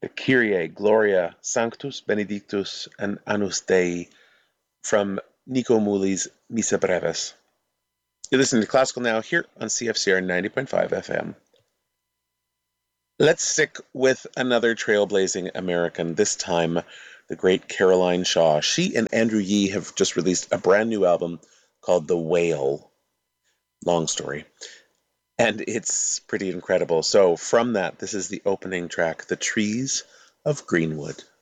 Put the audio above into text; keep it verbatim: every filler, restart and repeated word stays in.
Kyrie, Gloria, Sanctus, Benedictus, and Anus Dei from Nico Muhly's Missa Brevis. You're listening to Classical Now here on C F C R ninety point five F M. Let's stick with another trailblazing American, this time the great Caroline Shaw. She and Andrew Yee have just released a brand new album called The Whale. Long story. And it's pretty incredible. So from that, this is the opening track, The Trees of Greenwood.